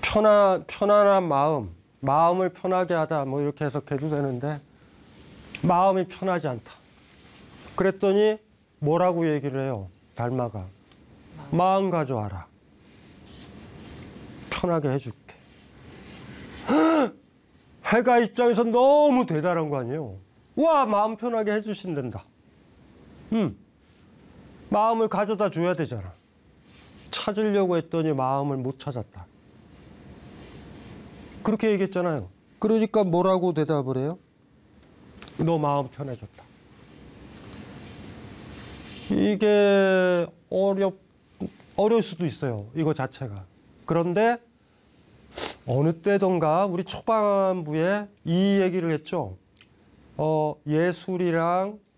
편안한 마음을 편하게 하다 뭐 이렇게 해석해도 되는데 마음이 편하지 않다. 그랬더니 뭐라고 얘기를 해요? 달마가. 마음 가져와라. 편하게 해줄게. 해가 입장에서 너무 대단한 거 아니에요? 와, 마음 편하게 해주신단다. 마음을 가져다 줘야 되잖아. 찾으려고 했더니 마음을 못 찾았다. 그렇게 얘기했잖아요. 그러니까 뭐라고 대답을 해요? 너 마음 편해졌다. 이게 어려울 수도 있어요. 이거 자체가. 그런데 어느 때던가 우리 초반부에 이 얘기를 했죠. 예술이랑